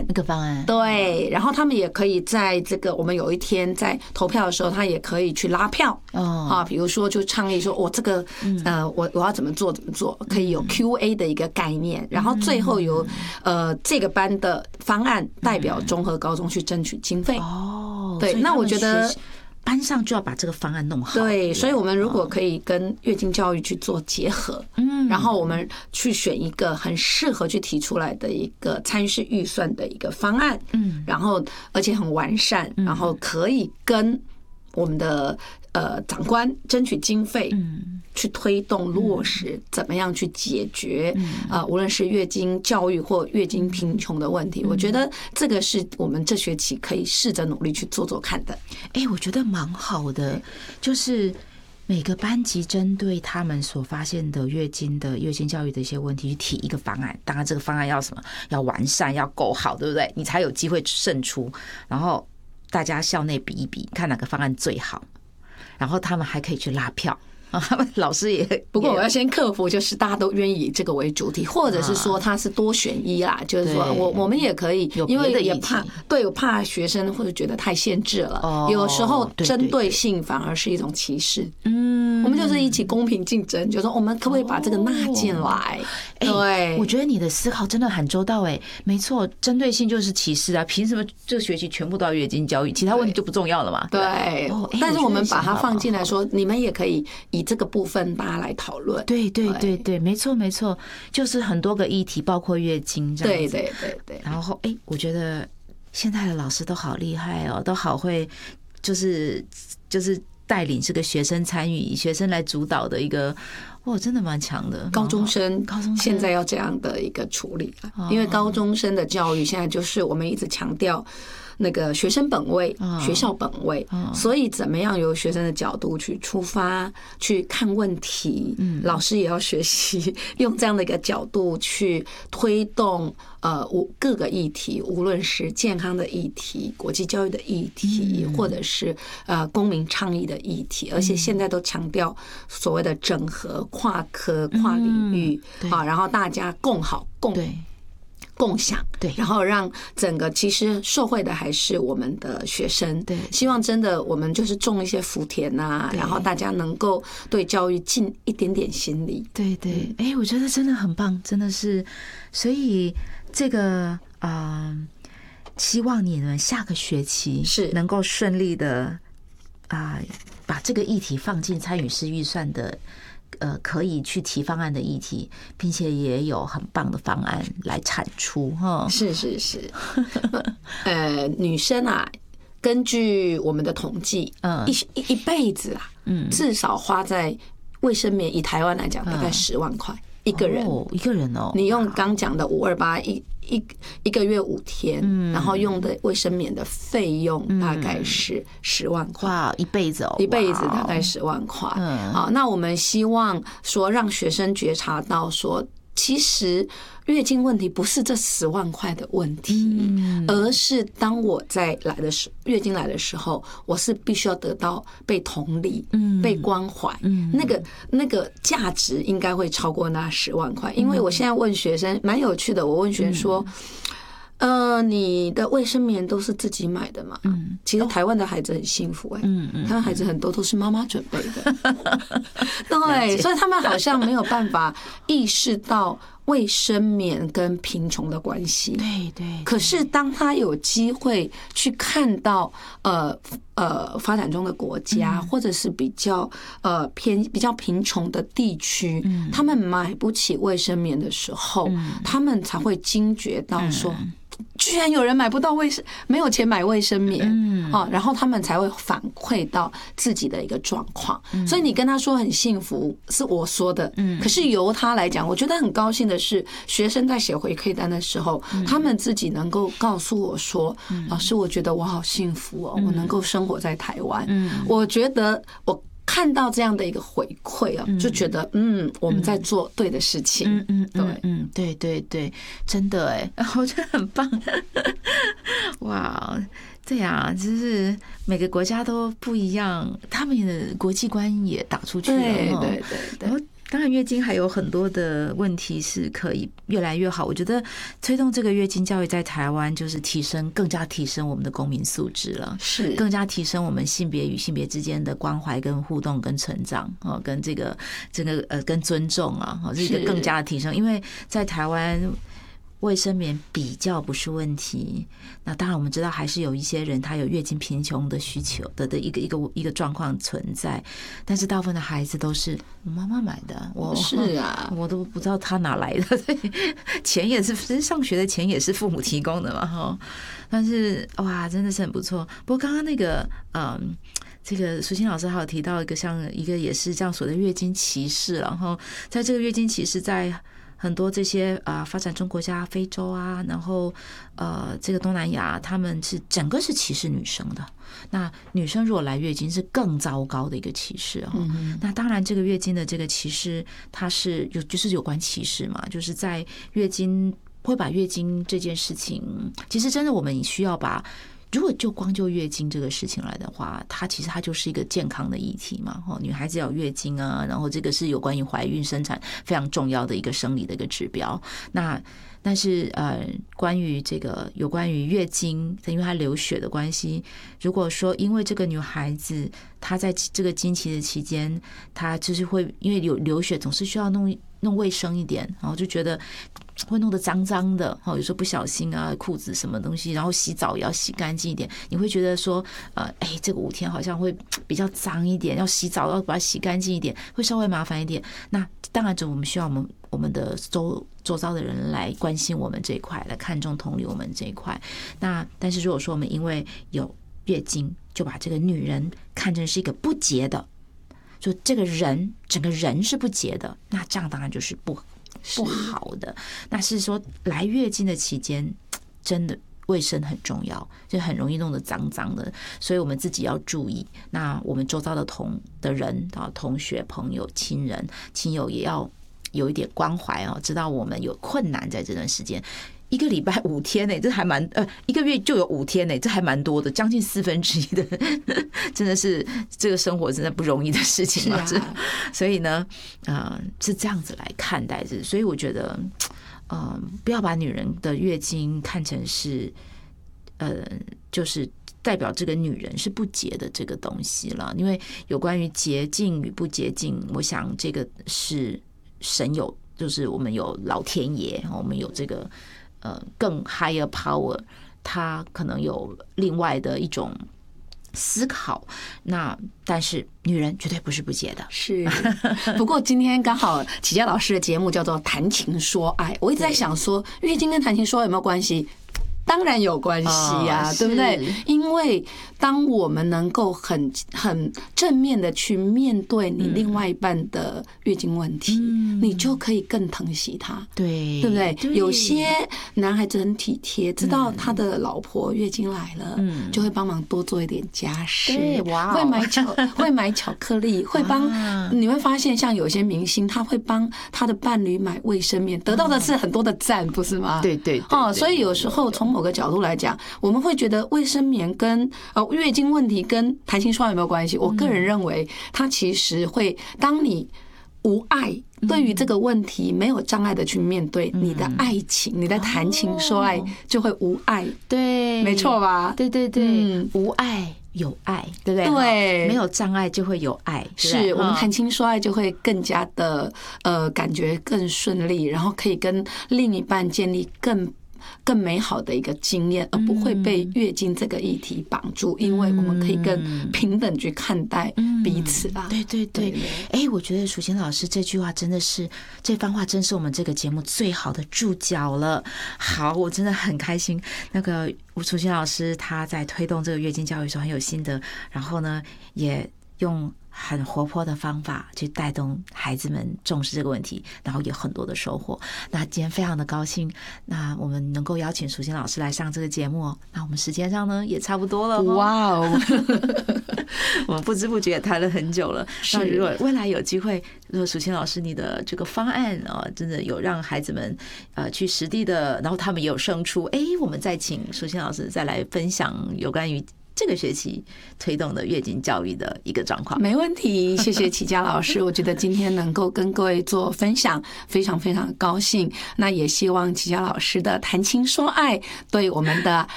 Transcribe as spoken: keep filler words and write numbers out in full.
一个方案， 对，然后他们也可以在这个我们有一天在投票的时候，他也可以去拉票啊，比如说就倡议说，我这个呃，我我要怎么做怎么做，可以有 Q A 的一个概念，然后最后由呃这个班的方案代表综合高中去争取经费。哦，对，那我觉得。 班上就要把这个方案弄好。 对，所以我们如果可以跟月经教育去做结合，嗯，然后我们去选一个很适合去提出来的一个参与式预算的一个方案，嗯，然后而且很完善，然后可以跟我们的呃长官争取经费，嗯，去推动落实怎么样去解决啊，无论是月经教育或月经贫穷的问题，我觉得这个是我们这学期可以试着努力去做做看的。 哎，我觉得蛮好的，就是每个班级针对他们所发现的月经的月经教育的一些问题去提一个方案，当然这个方案要什么，要完善，要够好，对不对？你才有机会胜出，然后大家校内比一比，看哪个方案最好，然后他们还可以去拉票。他们老师也， 不过我要先克服，就是大家都愿意以这个为主题，或者是说他是多选一啦，就是说我我们也可以，因为也怕对，我怕学生或者觉得太限制了，有时候针对性反而是一种歧视。嗯，我们就是一起公平竞争，就说我们可不可以把这个纳进来？对， 我觉得你的思考真的很周到哎，没错，针对性就是歧视啊，凭什么这个学期全部都要月经教育，其他问题就不重要了嘛？ 对，但是我们把它放进来说，你们也可以以这个部分大家来讨论。 对对对对，没错没错，就是很多个议题，包括月经这样子。 对对对对。 然后哎，我觉得现在的老师都好厉害哦，都好会，就是就是带领这个学生参与，以学生来主导的一个。哇，真的蛮强的。 高中生，高中生现在要这样的一个处理，因为高中生的教育现在就是我们一直强调那个学生本位、学校本位，所以怎么样由学生的角度去出发去看问题，老师也要学习用这样的一个角度去推动呃各个议题，无论是健康的议题、国际教育的议题，或者是呃公民倡议的议题，而且现在都强调所谓的整合、跨科、跨领域啊，然后大家共好共。共享，对，然后让整个其实受惠的还是我们的学生，对，希望真的我们就是种一些福田呐，然后大家能够对教育尽一点点心力， 对对，哎，我觉得真的很棒，真的是，所以这个啊、呃，希望你们下个学期是能够顺利的啊、呃，把这个议题放进参与式预算的。呃，可以去提方案的议题，并且也有很棒的方案来产出哈。 是是是，呃，女生啊，根据我们的统计，嗯，一一一辈子啊，嗯，至少花在卫生棉，以台湾来讲，大概十万块一个人， 哦，一个人哦。 你用刚讲的五二八一。一一个月五天，然后用的卫生棉的费用大概是十万块， 哇，一辈子哦， 一辈子大概十万块。好，那我们希望说让学生觉察到说，其实月经问题不是这十万块的问题，而是当我在来的时月经来的时候，我是必须要得到被同理、被关怀，那个那个价值应该会超过那十万块。因为我现在问学生蛮有趣的，我问学生说。呃，你的卫生棉都是自己买的吗？嗯，其实台湾的孩子很幸福哎、欸，嗯嗯，台湾孩子很多都是妈妈准备的，对，所以他们好像没有办法意识到卫生棉跟贫穷的关系， 对对。 可是当他有机会去看到呃呃发展中的国家，或者是比较呃偏比较贫穷的地区，他们买不起卫生棉的时候，他们才会惊觉到说。居然有人买不到卫生，没有钱买卫生棉，嗯，啊，然后他们才会反馈到自己的一个状况。所以你跟他说很幸福，是我说的，嗯，可是由他来讲，我觉得很高兴的是，学生在写回馈单的时候，他们自己能够告诉我说，老师，我觉得我好幸福哦，我能够生活在台湾，嗯，我觉得我。看到这样的一个回馈啊，就觉得嗯，我们在做对的事情。嗯嗯，对， 嗯对对对，真的哎，我觉得很棒。哇，对呀，就是每个国家都不一样，他们的国际观也打出去了。 对对对对。 当然，月经还有很多的问题是可以越来越好。我觉得推动这个月经教育在台湾，就是提升更加提升我们的公民素质了， 是更加提升我们性别与性别之间的关怀、跟互动、跟成长啊，跟这个这个呃跟尊重啊，这个更加的提升。因为在台湾，卫生棉比较不是问题，那当然我们知道还是有一些人他有月经贫穷的需求的的一个一个一个状况存在，但是大部分的孩子都是我妈妈买的，我是啊， 我都不知道他哪来的，钱也是上学的钱也是父母提供的嘛哈，但是哇真的是很不错。不过刚刚那个嗯。这个淑馨老师还有提到一个像一个也是这样所谓的月经歧视，然后在这个月经歧视在很多这些啊发展中国家，非洲啊，然后呃这个东南亚，他们是整个是歧视女生的。那女生如果来月经是更糟糕的一个歧视哈。那当然这个月经的这个歧视，它是有就是有关歧视嘛，就是在月经会把月经这件事情，其实真的我们需要把。如果就光就月经这个事情来的话，它其实它就是一个健康的议题嘛。女孩子要有月经啊，然后这个是有关于怀孕生产非常重要的一个生理的一个指标。那但是呃，关于这个有关于月经，因为她流血的关系，如果说因为这个女孩子她在这个经期的期间，她就是会因为有流血，总是需要弄弄卫生一点，然后就觉得。会弄得脏脏的，有时候不小心啊，裤子什么东西，然后洗澡也要洗干净一点。你会觉得说，呃，哎，这个五天好像会比较脏一点，要洗澡要把它洗干净一点，会稍微麻烦一点。那当然，我们需要我们我们的周周遭的人来关心我们这一块，来看重同理我们这一块。那但是如果说我们因为有月经，就把这个女人看成是一个不洁的，就这个人整个人是不洁的，那这样当然就是不。不好的，那是说来月经的期间，真的卫生很重要，就很容易弄得脏脏的，所以我们自己要注意。那我们周遭的同的人啊，同学、朋友、亲人、亲友也要有一点关怀啊，知道我们有困难在这段时间。一个礼拜五天呢、欸，这还蛮呃，一个月就有五天呢、欸，这还蛮多的，将近四分之一的，真的是这个生活真的不容易的事情嘛。啊、所以呢，呃，是这样子来看待这，所以我觉得，呃，不要把女人的月经看成是，呃，就是代表这个女人是不洁的这个东西了，因为有关于洁净与不洁净，我想这个是神有，就是我们有老天爷，我们有这个。呃，更 higher power， 它可能有另外的一种思考。那但是女人绝对不是不洁的。是， 不过今天刚好启佳老师的节目叫做《谈情说爱》，我一直在想说，月经跟谈情说爱有没有关系？当然有关系呀、啊，对不对？因为当我们能够很很正面的去面对你另外一半的月经问题，嗯、你就可以更疼惜他， 对对不对？对，有些男孩子很体贴，知道他的老婆月经来了，嗯、就会帮忙多做一点家事， 哇、 会买巧会买巧克力，会帮。你会发现，像有些明星，他会帮他的伴侣买卫生棉，得到的是很多的赞，不是吗？ 对对哦，所以有时候从某个角度来讲，我们会觉得卫生棉跟呃月经问题跟谈情说爱有没有关系？我个人认为，它其实会当你无爱，对于这个问题没有障碍的去面对你的爱情，你的谈情说爱就会无爱。 对， 没错吧？ 对对对，无爱有爱，对不对？ 对， 没有障碍就会有爱， 是我们谈情说爱就会更加的呃感觉更顺利，然后可以跟另一半建立更。更美好的一个经验，而不会被月经这个议题绑住，因为我们可以更平等去看待彼此啊。 对对对，哎，我觉得淑馨老师这句话真的是，这番话真是我们这个节目最好的注脚了。好，我真的很开心。那个淑馨老师他在推动这个月经教育的时候很有心得，然后呢，也用很活泼的方法去带动孩子们重视这个问题，然后有很多的收获。那今天非常的高兴，那我们能够邀请淑馨老师来上这个节目，那我们时间上呢也差不多了。 哇哦， 我们不知不觉也谈了很久了。那如果未来有机会，如果淑馨老师你的这个方案啊，真的有让孩子们呃去实地的，然后他们也有胜出，哎，我们再请淑馨老师再来分享有关于这个学期推动的月经教育的一个状况。 没问题，谢谢启佳老师。我觉得今天能够跟各位做分享，非常非常高兴。那也希望启佳老师的谈情说爱对我们的